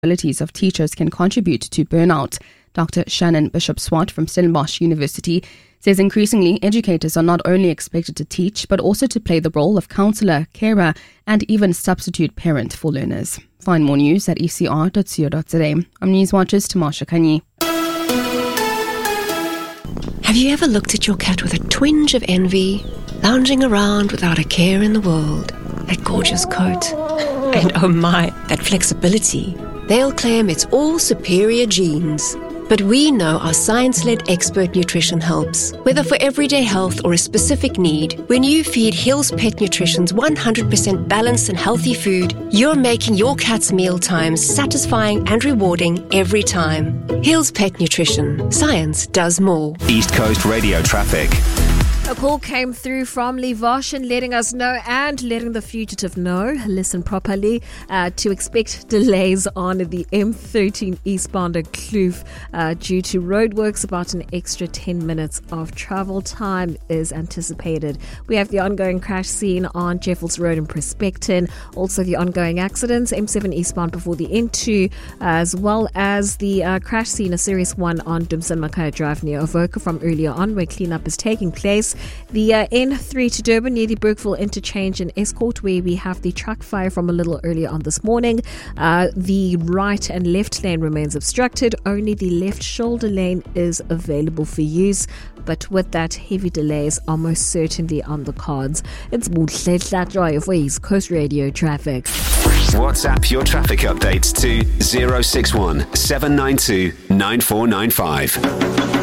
abilities of teachers can contribute to burnout. Dr. Shannon Bishop-Swart from Stellenbosch University says increasingly educators are not only expected to teach but also to play the role of counsellor, carer and even substitute parent for learners. Find more news at ecr.co.za. I'm Newswatch's Tamasha Kanyi. Have you ever looked at your cat with a twinge of envy, lounging around without a care in the world? That gorgeous coat. And oh my, that flexibility. They'll claim it's all superior genes. But we know our science-led expert nutrition helps. Whether for everyday health or a specific need, when you feed Hills Pet Nutrition's 100% balanced and healthy food, you're making your cat's meal times satisfying and rewarding every time. Hills Pet Nutrition. Science does more. East Coast Radio traffic. A call came through from Livashin letting us know and letting the fugitive know, listen properly, to expect delays on the M13 eastbound at Kloof due to roadworks. About an extra 10 minutes of travel time is anticipated. We have the ongoing crash scene on Jeffels Road in Prospecton, also the ongoing accidents, M7 eastbound before the N2, as well as the crash scene, a serious one on Dumson Makaya Drive near Avoca from earlier on where cleanup is taking place. The N3 to Durban near the Bergville interchange in Escort where we have the truck fire from a little earlier on this morning. The right and left lane remains obstructed. Only the left shoulder lane is available for use. But with that, heavy delays are most certainly on the cards. It's Muhle Drive for East Coast Radio traffic. WhatsApp your traffic updates to 061 792 9495.